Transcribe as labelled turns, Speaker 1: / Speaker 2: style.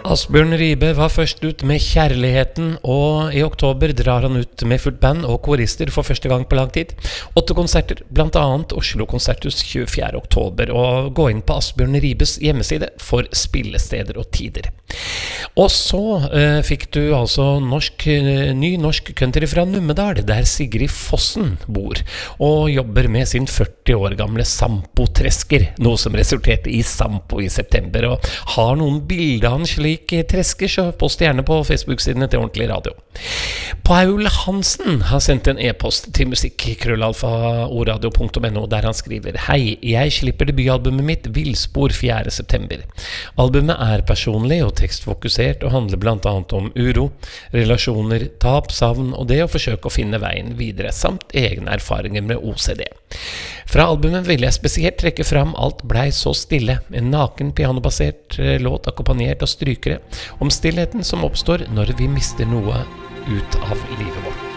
Speaker 1: Asbjørn Ribe var først ut med Kjærligheten, og i oktober drar han ut med fullt band og korister for første gang på lang tid. 8 konserter, blant annet Oslo Konserthus 24. oktober, og gå inn på Asbjørn Ribes hjemmeside for spillesteder og tider. Og så fikk du altså ny norsk country fra Numedal, der Sigrid Fossen bor, og jobber med sin 40 år gamle Sampo-tresker, noe som resulterte i Sampo i september, og har noen bilder av han slik tresker, så post gjerne på Facebook-sidene til Ordentlig Radio. Paul Hansen har sendt en e-post til musikk@oradio.no, der han skriver: Hei, jeg slipper debutalbumet mitt Villspor 4. september. Albumet er personlig og tekstfokusert og handler blant annet om uro, relasjoner, tap, savn og det å forsøke å finne veien videre, samt egne erfaringer med OCD. Fra albumet vil jeg spesielt trekke fram Alt blei så stille, en naken pianobasert låt akkompagnert av strykere, om stillheten som oppstår når vi mister noe ut av livet vårt.